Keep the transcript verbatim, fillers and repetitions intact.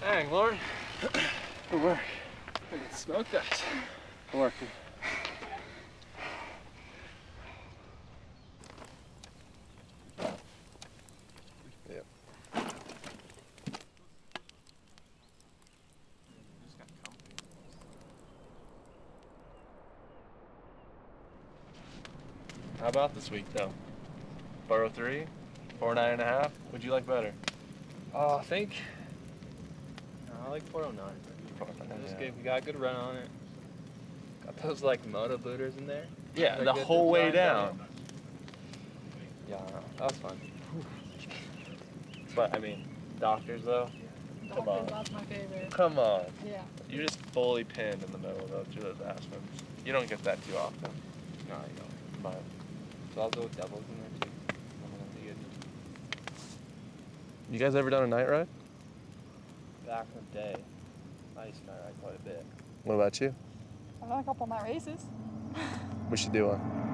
Dang, Lord. Good work. I can smoke that. Good work. Yep. How about this week, though? four oh three? four oh nine and a half? What'd you like better? Oh, I think. No, I like four oh nine. four oh nine, This yeah. good, we got a good run on it. Got those like moto booters in there. Yeah, Like the good whole way design on down. Yeah, I know. That was fun. But, I mean, doctors, though? Come on. That's my favorite. Come on. Yeah. You're just fully pinned in the middle of those, those Aspens. You don't get that too often. No, you don't. But So I'll go with doubles in there too. I'm gonna be good. you guys ever done a night ride? Back in the day, I used to ride quite a bit. What about you? I've done a couple of night races. We should do one.